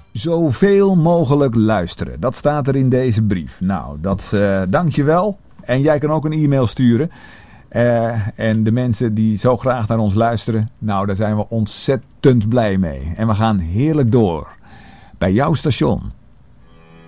Zoveel mogelijk luisteren. Dat staat er in deze brief. Nou, dank je wel. En jij kan ook een e-mail sturen. En de mensen die zo graag naar ons luisteren, nou, daar zijn we ontzettend blij mee. En we gaan heerlijk door. Bij jouw station.